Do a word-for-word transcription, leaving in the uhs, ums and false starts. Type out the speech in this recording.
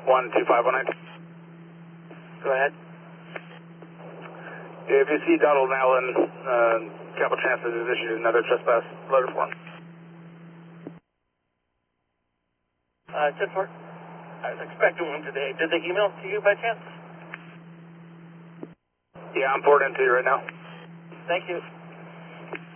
one two five one nine. Go ahead. If you see Donald Allen, uh, Capital Transit has issued another trespass letter form. Uh, ten four. I was expecting one today. Did they email it to you by chance? Yeah, I'm forwarding it to you right now. Thank you.